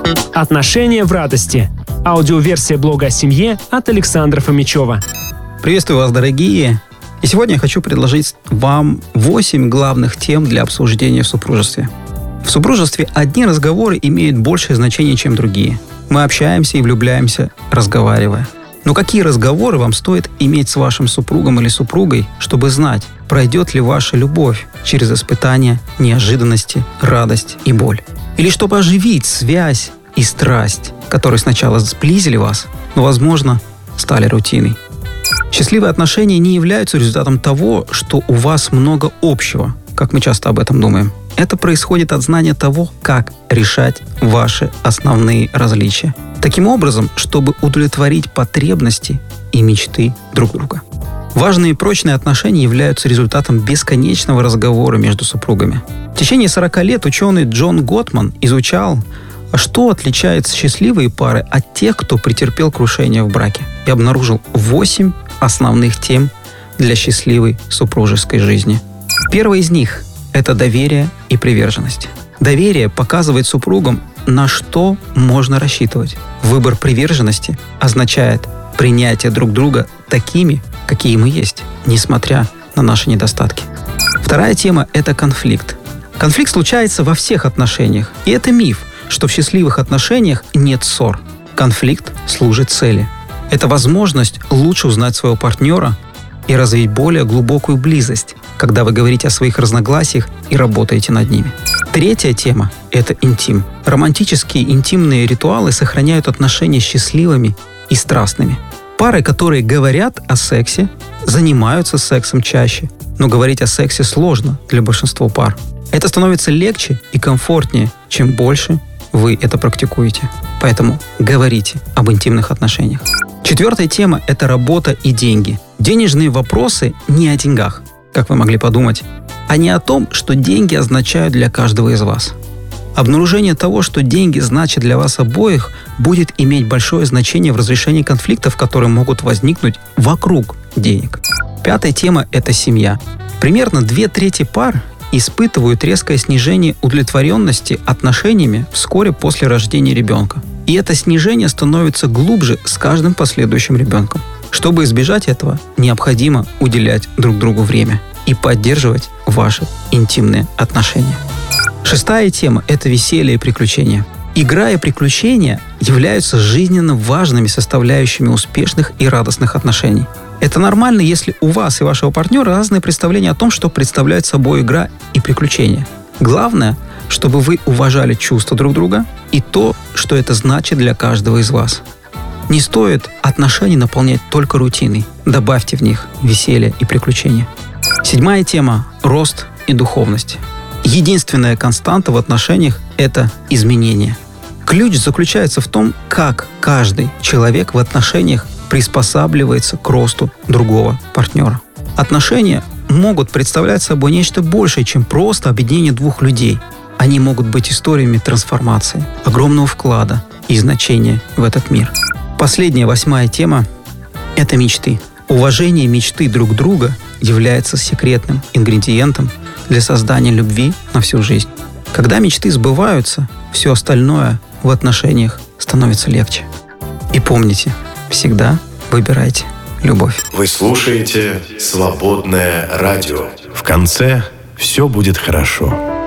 Отношения в радости. Аудиоверсия блога о семье от Александра Фомичева. Приветствую вас, дорогие! И сегодня я хочу предложить вам 8 главных тем для обсуждения в супружестве. В супружестве одни разговоры имеют большее значение, чем другие. Мы общаемся и влюбляемся, разговаривая. Но какие разговоры вам стоит иметь с вашим супругом или супругой, чтобы знать, пройдет ли ваша любовь через испытания, неожиданности, радость и боль? Или чтобы оживить связь и страсть, которые сначала сблизили вас, но, возможно, стали рутиной. Счастливые отношения не являются результатом того, что у вас много общего, как мы часто об этом думаем. Это происходит от знания того, как решать ваши основные различия. Таким образом, чтобы удовлетворить потребности и мечты друг друга. Важные и прочные отношения являются результатом бесконечного разговора между супругами. В течение 40 лет ученый Джон Готман изучал, что отличает счастливые пары от тех, кто претерпел крушение в браке, и обнаружил 8 основных тем для счастливой супружеской жизни. Первая из них – это доверие и приверженность. Доверие показывает супругам, на что можно рассчитывать. Выбор приверженности означает принятие друг друга такими, какие мы есть, несмотря на наши недостатки. Вторая тема – это конфликт. Конфликт случается во всех отношениях, и это миф, что в счастливых отношениях нет ссор. Конфликт служит цели. Это возможность лучше узнать своего партнера и развить более глубокую близость, когда вы говорите о своих разногласиях и работаете над ними. Третья тема – это интим. Романтические интимные ритуалы сохраняют отношения счастливыми и страстными. Пары, которые говорят о сексе, занимаются сексом чаще, но говорить о сексе сложно для большинства пар. Это становится легче и комфортнее, чем больше вы это практикуете. Поэтому говорите об интимных отношениях. Четвертая тема – это работа и деньги. Денежные вопросы не о деньгах, как вы могли подумать, а не о том, что деньги означают для каждого из вас. Обнаружение того, что деньги значат для вас обоих, будет иметь большое значение в разрешении конфликтов, которые могут возникнуть вокруг денег. Пятая тема – это семья. Примерно 2/3 пар испытывают резкое снижение удовлетворенности отношениями вскоре после рождения ребенка. И это снижение становится глубже с каждым последующим ребенком. Чтобы избежать этого, необходимо уделять друг другу время и поддерживать ваши интимные отношения. Шестая тема – это веселье и приключения. Игра и приключения являются жизненно важными составляющими успешных и радостных отношений. Это нормально, если у вас и вашего партнера разные представления о том, что представляет собой игра и приключения. Главное, чтобы вы уважали чувства друг друга и то, что это значит для каждого из вас. Не стоит отношения наполнять только рутиной. Добавьте в них веселье и приключения. Седьмая тема – рост и духовность. Единственная константа в отношениях – это изменение. Ключ заключается в том, как каждый человек в отношениях приспосабливается к росту другого партнера. Отношения могут представлять собой нечто большее, чем просто объединение двух людей. Они могут быть историями трансформации, огромного вклада и значения в этот мир. Последняя, 8-я тема – это мечты. Уважение мечты друг друга является секретным ингредиентом для создания любви на всю жизнь. Когда мечты сбываются, все остальное в отношениях становится легче. И помните, всегда выбирайте любовь. Вы слушаете «Свободное радио». В конце все будет хорошо.